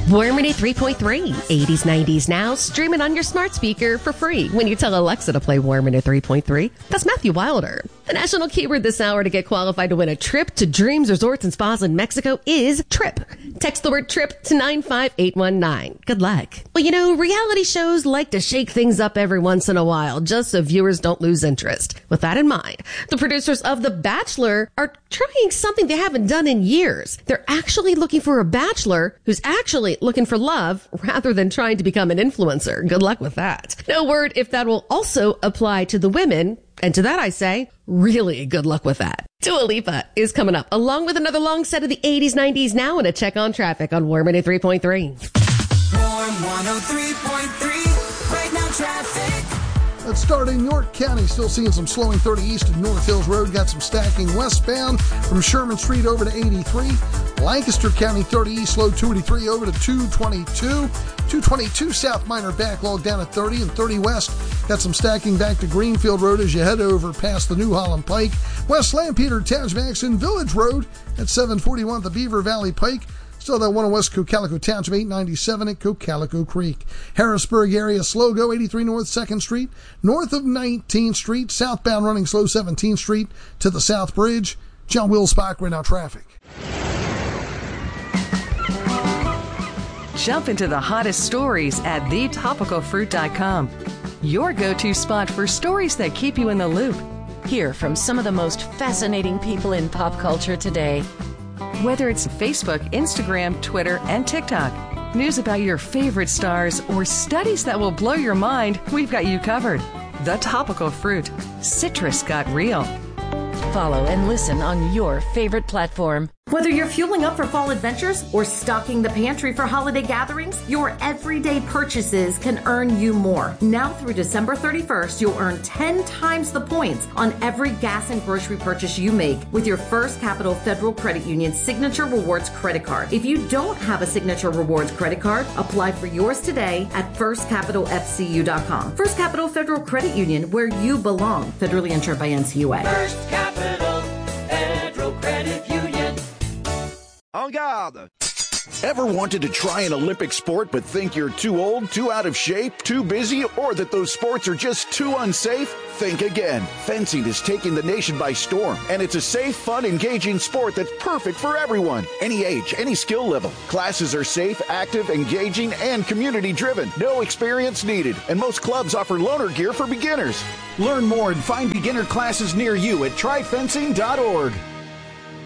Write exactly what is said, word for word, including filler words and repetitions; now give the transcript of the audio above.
Warmity three point three, eighties, nineties now, streaming on your smart speaker for free when you tell Alexa to play Warmity three point three. That's Matthew Wilder. The national keyword this hour to get qualified to win a trip to Dreams Resorts and Spas in Mexico is TRIP. Text the word TRIP to nine five eight one nine. Good luck. Well, you know, reality shows like to shake things up every once in a while, just so viewers don't lose interest. With that in mind, the producers of The Bachelor are trying something they haven't done in years. They're actually looking for a bachelor who's actually looking for love rather than trying to become an influencer. Good luck with that. No word if that will also apply to the women. And to that I say, really good luck with that. Dua Lipa is coming up, along with another long set of the eighties, nineties now, and a check on traffic on Warm three point three. Warm one oh three point three, right now traffic. Let's start in York County. Still seeing some slowing thirty east of North Hills Road. Got some stacking westbound from Sherman Street over to eighty-three. Lancaster County thirty east, slow two eighty-three over to two twenty-two. two twenty-two south minor backlog down at thirty, and thirty west. Got some stacking back to Greenfield Road as you head over past the New Holland Pike. West Lampeter, Townsmaxon Village Road at seven forty-one at the Beaver Valley Pike. Still that one on West Cocalico Township, eight ninety-seven at Cocalico Creek. Harrisburg area slow go, eighty-three North second Street. North of nineteenth Street, southbound running slow, seventeenth Street to the South Bridge. John Wilsbach, right now traffic. Jump into the hottest stories at the topical fruit dot com. Your go-to spot for stories that keep you in the loop. Hear from some of the most fascinating people in pop culture today. Whether it's Facebook, Instagram, Twitter, and TikTok, news about your favorite stars, or studies that will blow your mind, we've got you covered. The Topical Fruit. Citrus got real. Follow and listen on your favorite platform. Whether you're fueling up for fall adventures or stocking the pantry for holiday gatherings, your everyday purchases can earn you more. Now through December thirty-first, you'll earn ten times the points on every gas and grocery purchase you make with your First Capital Federal Credit Union Signature Rewards credit card. If you don't have a Signature Rewards credit card, apply for yours today at first capital f c u dot com. First Capital Federal Credit Union, where you belong. Federally insured by N C U A. First Capital Federal Credit Union. En garde! Ever wanted to try an Olympic sport but think you're too old, too out of shape, too busy, or that those sports are just too unsafe? Think again. Fencing is taking the nation by storm, and it's a safe, fun, engaging sport that's perfect for everyone. Any age, any skill level. Classes are safe, active, engaging, and community-driven. No experience needed, and most clubs offer loaner gear for beginners. Learn more and find beginner classes near you at try fencing dot org.